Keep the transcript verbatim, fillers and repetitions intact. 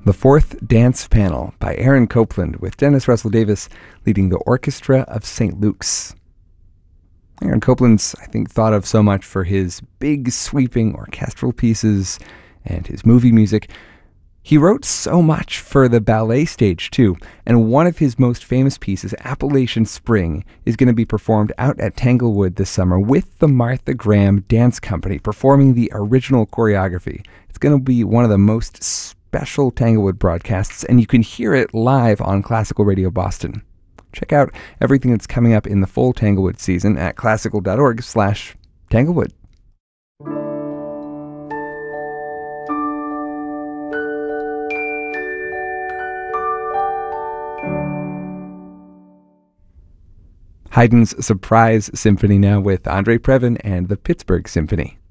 The Fourth Dance Panel by Aaron Copland, with Dennis Russell Davis leading the Orchestra of Saint Luke's. Aaron Copland's, I think, thought of so much for his big, sweeping orchestral pieces and his movie music. He wrote so much for the ballet stage, too, and one of his most famous pieces, Appalachian Spring, is going to be performed out at Tanglewood this summer with the Martha Graham Dance Company performing the original choreography. It's going to be one of the most special Tanglewood broadcasts, and you can hear it live on Classical Radio Boston. Check out everything that's coming up in the full Tanglewood season at classical.org slash Tanglewood. Haydn's Surprise Symphony now with Andre Previn and the Pittsburgh Symphony.